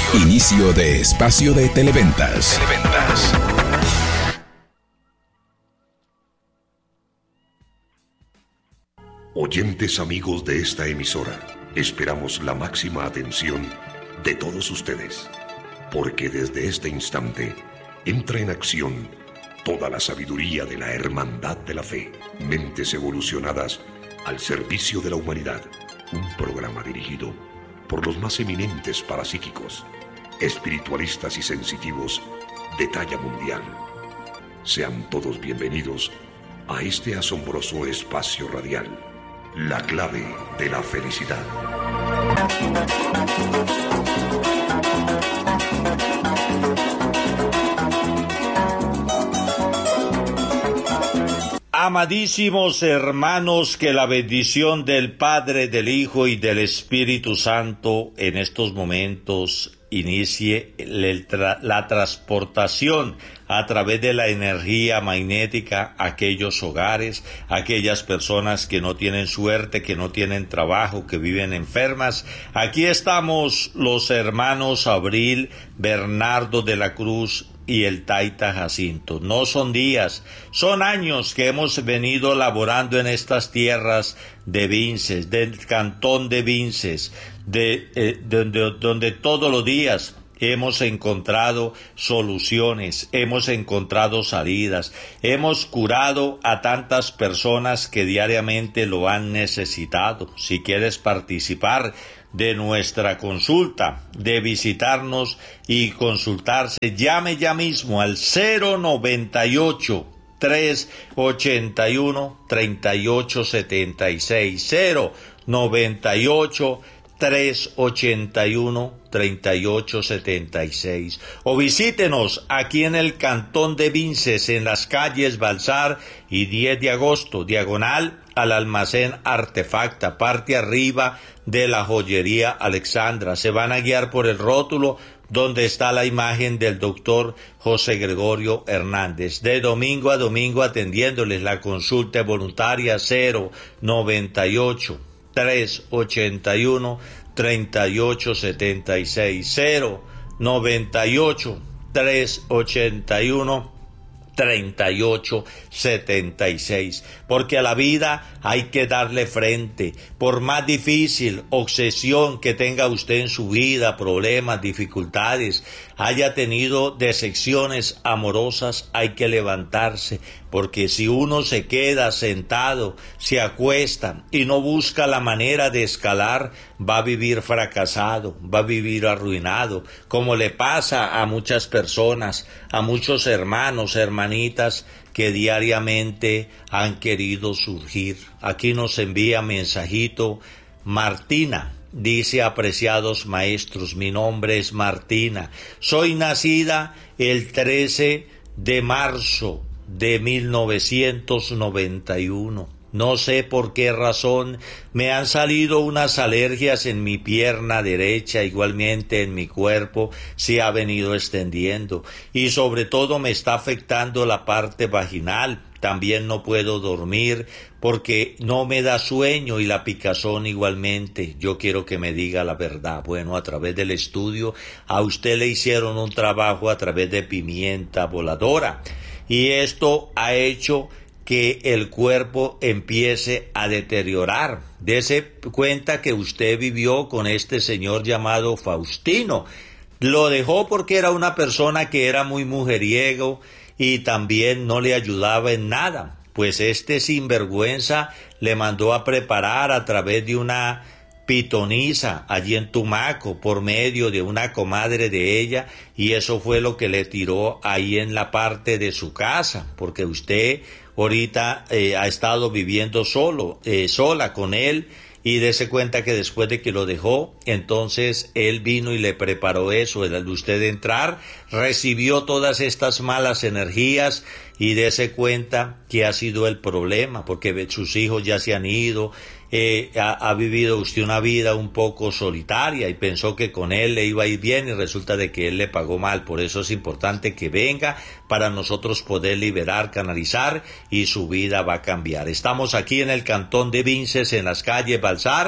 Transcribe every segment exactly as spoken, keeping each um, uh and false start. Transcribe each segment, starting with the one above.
Inicio de espacio de Televentas. Televentas. Oyentes amigos de esta emisora, esperamos la máxima atención de todos ustedes, porque desde este instante entra en acción toda la sabiduría de la hermandad de la fe, mentes evolucionadas al servicio de la humanidad, un programa dirigido por los más eminentes parapsíquicos, espiritualistas y sensitivos de talla mundial. Sean todos bienvenidos a este asombroso espacio radial, la clave de la felicidad. Amadísimos hermanos, que la bendición del Padre, del Hijo y del Espíritu Santo en estos momentos inicie el tra- la transportación a través de la energía magnética a aquellos hogares, a aquellas personas que no tienen suerte, que no tienen trabajo, que viven enfermas. Aquí estamos los hermanos Abril, Bernardo de la Cruz y el Taita Jacinto. No son días, son años que hemos venido laborando en estas tierras de Vinces, del cantón de Vinces, de, eh, donde, donde todos los días hemos encontrado soluciones, hemos encontrado salidas, hemos curado a tantas personas que diariamente lo han necesitado. Si quieres participar de nuestra consulta, de visitarnos y consultarse, llame ya mismo al cero noventa y ocho, tres ochenta y uno, treinta y ocho setenta y seis, cero noventa y ocho, tres ochenta y uno, treinta y ocho setenta y seis, o visítenos aquí en el cantón de Vinces, en las calles Balsar y diez de agosto, diagonal al almacén Artefacta, parte arriba de la joyería Alexandra. Se van a guiar por el rótulo donde está la imagen del doctor José Gregorio Hernández. De domingo a domingo atendiéndoles. La consulta voluntaria cero noventa y ocho, tres ochenta y uno, treinta y ocho setenta y seis, cero noventa y ocho, tres ochenta y uno, treinta y ocho setenta y seis, porque a la vida hay que darle frente. Por más difícil obsesión que tenga usted en su vida, problemas, dificultades, haya tenido decepciones amorosas, hay que levantarse, porque si uno se queda sentado, se acuesta y no busca la manera de escalar, va a vivir fracasado, va a vivir arruinado, como le pasa a muchas personas, a muchos hermanos, hermanitas que diariamente han querido surgir. Aquí nos envía mensajito Martina. Dice: apreciados maestros, mi nombre es Martina. Soy nacida el trece de marzo de mil novecientos noventa y uno. No sé por qué razón me han salido unas alergias en mi pierna derecha, igualmente en mi cuerpo se ha venido extendiendo y sobre todo me está afectando la parte vaginal. También no puedo dormir porque no me da sueño y la picazón igualmente. Yo quiero que me diga la verdad. Bueno, a través del estudio a usted le hicieron un trabajo a través de pimienta voladora y esto ha hecho que el cuerpo empiece a deteriorar. Dese cuenta que usted vivió con este señor llamado Faustino. Lo dejó porque era una persona que era muy mujeriego y también no le ayudaba en nada. Pues este sinvergüenza le mandó a preparar a través de una pitonisa allí en Tumaco por medio de una comadre de ella, y eso fue lo que le tiró ahí en la parte de su casa, porque usted ahorita eh, ha estado viviendo solo, eh, sola con él, y dése cuenta que después de que lo dejó, entonces él vino y le preparó eso. Al usted entrar, recibió todas estas malas energías y dése cuenta que ha sido el problema, porque sus hijos ya se han ido. Eh, ha, ha vivido usted una vida un poco solitaria y pensó que con él le iba a ir bien y resulta de que él le pagó mal. Por eso es importante que venga para nosotros poder liberar, canalizar, y su vida va a cambiar. Estamos aquí en el cantón de Vinces, en las calles Balsar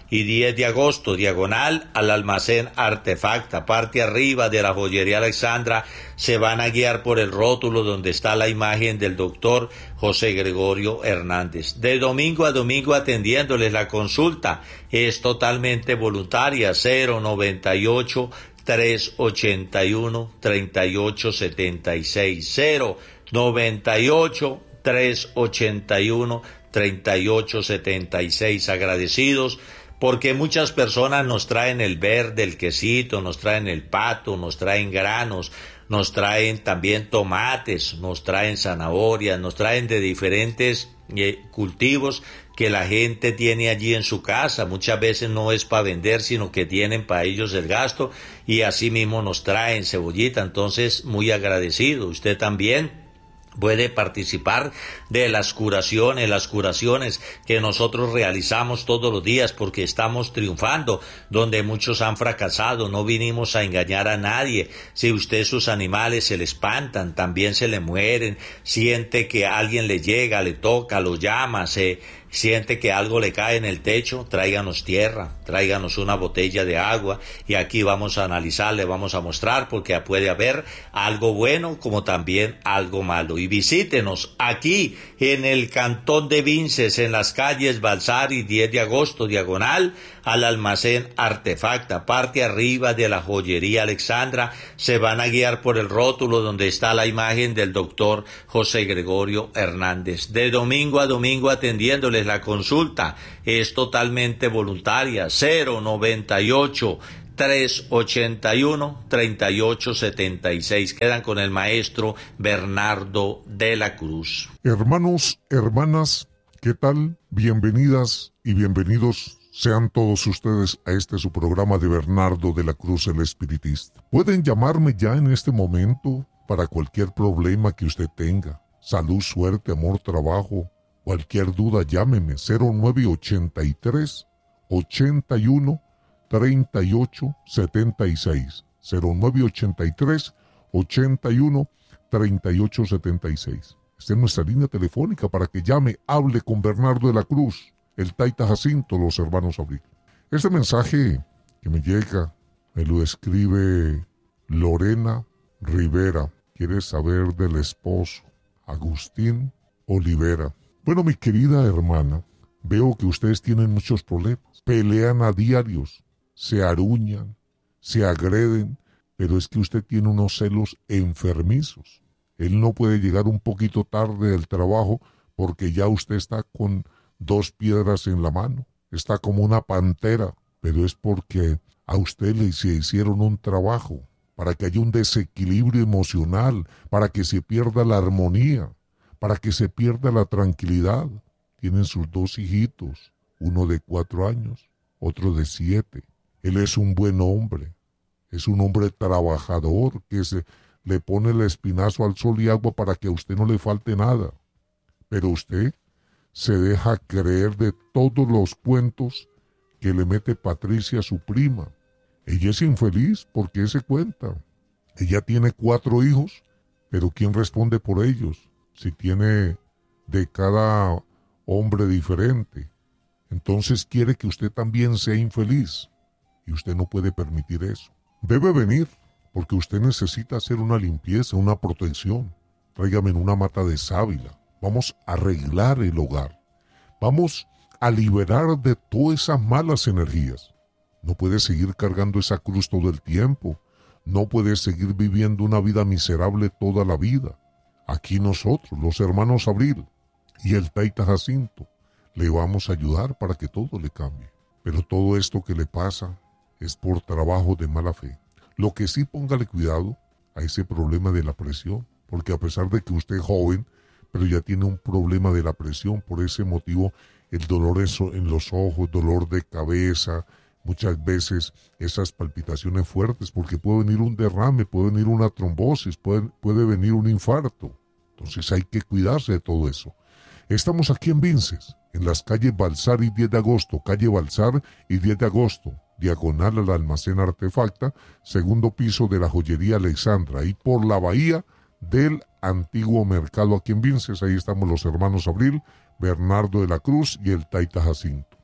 y diez de agosto, diagonal al almacén Artefacta, parte arriba de la joyería Alexandra. Se van a guiar por el rótulo donde está la imagen del doctor José Gregorio Hernández. De domingo a domingo atendiéndoles. La consulta es totalmente voluntaria. Cero noventa y ocho, tres ochenta y uno, treinta y ocho setenta y seis. Cero noventa y ocho, tres ochenta y uno, treinta y ocho setenta y seis. Agradecidos porque muchas personas nos traen el verde, el quesito, nos traen el pato, nos traen granos, nos traen también tomates, nos traen zanahorias, nos traen de diferentes eh, cultivos que la gente tiene allí en su casa. Muchas veces no es para vender, sino que tienen para ellos el gasto, y así mismo nos traen cebollita. Entonces, muy agradecido. Usted también puede participar de las curaciones, las curaciones que nosotros realizamos todos los días, porque estamos triunfando donde muchos han fracasado. No vinimos a engañar a nadie. Si usted, sus animales se le espantan, también se le mueren, siente que alguien le llega, le toca, lo llama, se siente que algo le cae en el techo, tráiganos tierra, tráiganos una botella de agua, y aquí vamos a analizar, le vamos a mostrar, porque puede haber algo bueno como también algo malo. Y visítenos aquí en el Cantón de Vinces, en las calles Balsar y diez de agosto, diagonal al almacén Artefacta, parte arriba de la joyería Alexandra. Se van a guiar por el rótulo donde está la imagen del doctor José Gregorio Hernández. De domingo a domingo atendiéndoles. La consulta es totalmente voluntaria. Cero noventa y ocho, tres ochenta y uno, treinta y ocho setenta y seis. Quedan con el maestro Bernardo de la Cruz. Hermanos, hermanas, ¿qué tal? Bienvenidas y bienvenidos sean todos ustedes a este su programa de Bernardo de la Cruz, el espiritista. Pueden llamarme ya en este momento para cualquier problema que usted tenga. Salud, suerte, amor, trabajo. Cualquier duda, llámeme. Cero nueve ochenta y tres, ochenta y uno, treinta y ocho setenta y seis. Cero nueve ochenta y tres, ochenta y uno, treinta y ocho setenta y seis. Esta es nuestra línea telefónica para que llame, hable con Bernardo de la Cruz, el Taita Jacinto, los hermanos Abril. Este mensaje que me llega me lo escribe Lorena Rivera. Quiere saber del esposo, Agustín Olivera. Bueno, mi querida hermana, veo que ustedes tienen muchos problemas. Pelean a diarios, se aruñan, se agreden, pero es que usted tiene unos celos enfermizos. Él no puede llegar un poquito tarde del trabajo porque ya usted está con dos piedras en la mano. Está como una pantera, pero es porque a usted le hicieron un trabajo para que haya un desequilibrio emocional, para que se pierda la armonía, para que se pierda la tranquilidad. Tienen sus dos hijitos, uno de cuatro años, otro de siete. Él es un buen hombre, es un hombre trabajador que se le pone el espinazo al sol y agua para que a usted no le falte nada. Pero usted se deja creer de todos los cuentos que le mete Patricia, su prima. Ella es infeliz porque se cuenta. Ella tiene cuatro hijos, pero ¿quién responde por ellos? Si tiene de cada hombre diferente. Entonces quiere que usted también sea infeliz. Y usted no puede permitir eso. Debe venir, porque usted necesita hacer una limpieza, una protección. Tráigame una mata de sábila. Vamos a arreglar el hogar. Vamos a liberar de todas esas malas energías. No puede seguir cargando esa cruz todo el tiempo. No puede seguir viviendo una vida miserable toda la vida. Aquí nosotros, los hermanos Abril y el Taita Jacinto, le vamos a ayudar para que todo le cambie. Pero todo esto que le pasa es por trabajo de mala fe. Lo que sí, póngale cuidado a ese problema de la presión, porque a pesar de que usted es joven, pero ya tiene un problema de la presión. Por ese motivo, el dolor en los ojos, dolor de cabeza, muchas veces esas palpitaciones fuertes, porque puede venir un derrame, puede venir una trombosis, puede, puede venir un infarto. Entonces hay que cuidarse de todo eso. Estamos aquí en Vinces, en las calles Balsar y diez de agosto, calle Balsar y diez de agosto, diagonal al almacén Artefacta, segundo piso de la joyería Alexandra, y por la bahía del antiguo mercado aquí en Vinces. Ahí estamos los hermanos Abril, Bernardo de la Cruz y el Taita Jacinto.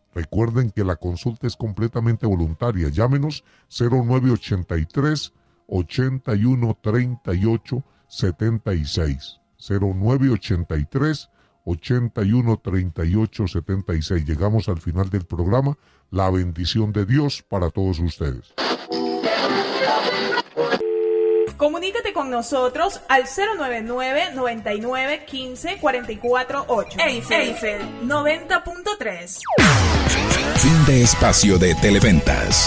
Recuerden que la consulta es completamente voluntaria. Llámenos cero nueve ochenta y tres, ochenta y uno, treinta y ocho, setenta y seis. cero nueve ochenta y tres, ochenta y uno, treinta y ocho, setenta y seis. Llegamos al final del programa. La bendición de Dios para todos ustedes. Comunícate con nosotros al cero nueve nueve, noventa y nueve, quince, cuarenta y cuatro, ocho. Eiffel, Eiffel noventa punto tres. Fin de espacio de Televentas.